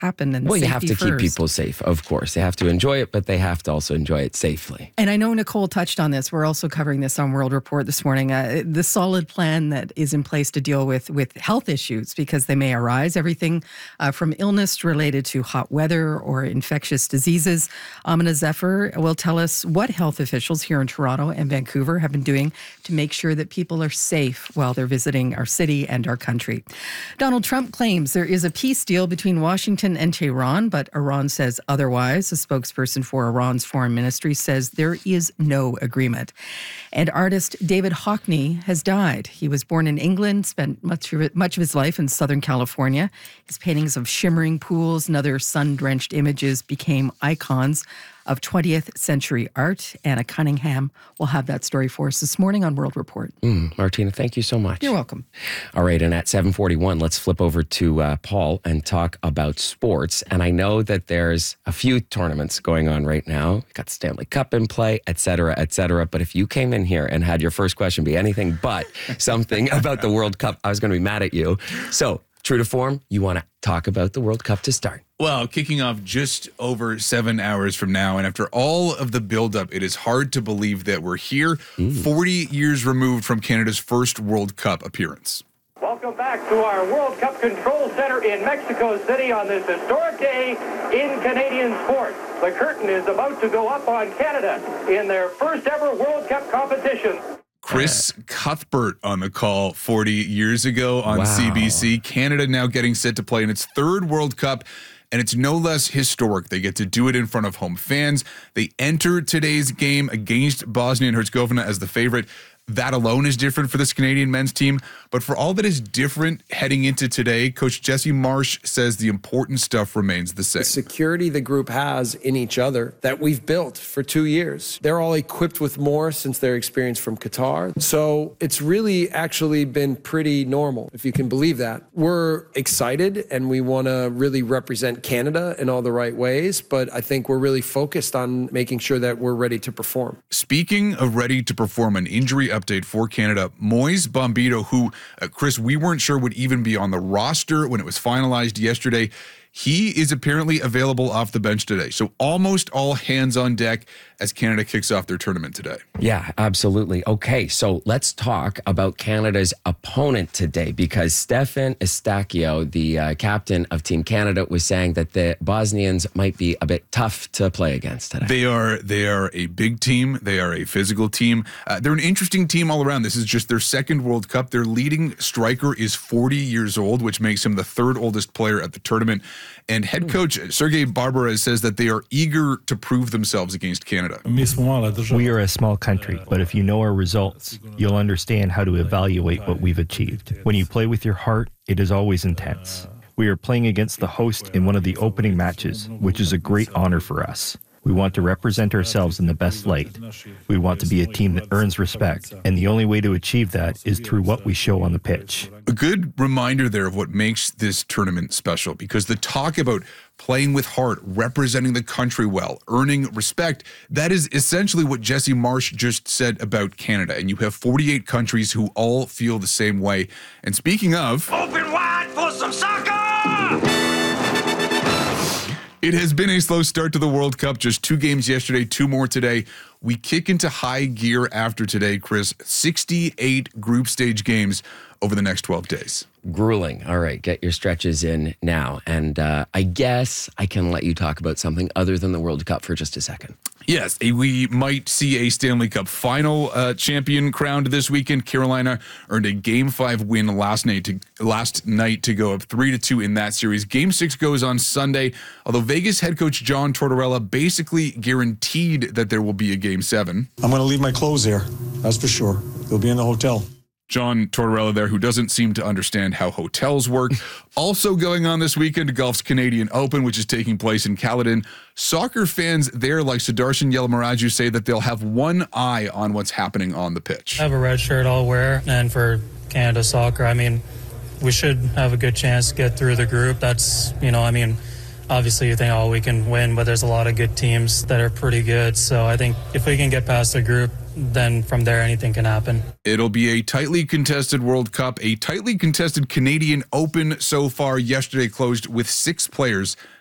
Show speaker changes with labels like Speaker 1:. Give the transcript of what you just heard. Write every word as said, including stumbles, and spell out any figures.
Speaker 1: happen. And
Speaker 2: well, you have to
Speaker 1: first.
Speaker 2: keep people safe, of course. They have to enjoy it, but they have to also enjoy it safely.
Speaker 1: And I know Nicole touched on this. We're also covering this on World Report this morning. Uh, the solid plan that is in place to deal with, with health issues, because they may arise, everything uh, from illness related to hot weather or infectious diseases. Amina Zephyr will tell us what health officials here in Toronto and Vancouver have been doing to make sure that people are safe while they're visiting our city and our country. Donald Trump claims there is a peace deal between Washington and Tehran, but Iran says otherwise. A spokesperson for Iran's foreign ministry says there is no agreement. And artist David Hockney has died. He was born in England, spent much of, it, much of his life in Southern California. His paintings of shimmering pools and other sun-drenched images became icons of twentieth century art. Anna Cunningham will have that story for us this morning on World Report.
Speaker 2: Mm, Martina, thank you so much.
Speaker 1: You're welcome.
Speaker 2: All right, and at seven forty-one, let's flip over to uh, Paul and talk about sports. And I know that there's a few tournaments going on right now. We've got Stanley Cup in play, et cetera, et cetera. But if you came in here and had your first question be anything but something about the World Cup, I was going to be mad at you. So, true to form, you want to talk about the World Cup to start.
Speaker 3: Well, kicking off just over seven hours from now, and after all of the buildup, it is hard to believe that we're here, mm. forty years removed from Canada's first World Cup appearance.
Speaker 4: Welcome back to our World Cup Control Center in Mexico City on this historic day in Canadian sports. The curtain is about to go up on Canada in their first ever World Cup competition.
Speaker 3: Chris Cuthbert on the call forty years ago on
Speaker 2: wow.
Speaker 3: C B C. Canada now getting set to play in its third World Cup, and it's no less historic. They get to do it in front of home fans. They enter today's game against Bosnia and Herzegovina as the favorite. That alone is different for this Canadian men's team. But for all that is different heading into today, Coach Jesse Marsch says the important stuff remains the same.
Speaker 5: The security the group has in each other that we've built for two years. They're all equipped with more since their experience from Qatar. So it's really actually been pretty normal, if you can believe that. We're excited and we want to really represent Canada in all the right ways. But I think we're really focused on making sure that we're ready to perform.
Speaker 3: Speaking of ready to perform, an injury update for Canada. Moise Bombito, who, uh, Chris, we weren't sure would even be on the roster when it was finalized yesterday. He is apparently available off the bench today. So almost all hands on deck as Canada kicks off their tournament today.
Speaker 2: Yeah, absolutely. Okay, so let's talk about Canada's opponent today, because Stefan Eustaquio, the uh, captain of Team Canada, was saying that the Bosnians might be a bit tough to play against today.
Speaker 3: They are they are a big team. They are a physical team. Uh, they're an interesting team all around. This is just their second World Cup. Their leading striker is forty years old, which makes him the third oldest player at the tournament. And head coach Sergei Barbares says that they are eager to prove themselves against Canada.
Speaker 6: We are a small country, but if you know our results, you'll understand how to evaluate what we've achieved. When you play with your heart, it is always intense. We are playing against the host in one of the opening matches, which is a great honor for us. We want to represent ourselves in the best light. We want to be a team that earns respect, and the only way to achieve that is through what we show on the pitch.
Speaker 3: A good reminder there of what makes this tournament special, because the talk about playing with heart, representing the country well, earning respect, that is essentially what Jesse Marsch just said about Canada. And you have forty-eight countries who all feel the same way. And speaking of...
Speaker 7: Open wide for some soccer!
Speaker 3: It has been a slow start to the World Cup. Just two games yesterday, two more today. We kick into high gear after today, Chris. sixty-eight group stage games over the next twelve days.
Speaker 2: Grueling. All right, get your stretches in now. And uh, I guess I can let you talk about something other than the World Cup for just a second.
Speaker 3: Yes, we might see a Stanley Cup final uh, champion crowned this weekend. Carolina earned a Game Five win last night to last night to go up three to two in that series. Game Six goes on Sunday. Although Vegas head coach John Tortorella basically guaranteed that there will be a Game Seven.
Speaker 8: I'm going to leave my clothes here. That's for sure. They'll be in the hotel.
Speaker 3: John Tortorella there, who doesn't seem to understand how hotels work. Also going on this weekend, golf's Canadian Open, which is taking place in Caledon. Soccer fans there, like Sudarshan Yelamaraju, say that they'll have one eye on what's happening on the pitch.
Speaker 9: I have a red shirt I'll wear, and for Canada Soccer, I mean, we should have a good chance to get through the group. That's, you know, I mean, obviously you think, oh, we can win, but there's a lot of good teams that are pretty good. So I think if we can get past the group, then from there, anything can happen.
Speaker 3: It'll be a tightly contested World Cup, a tightly contested Canadian Open so far. Yesterday closed with six players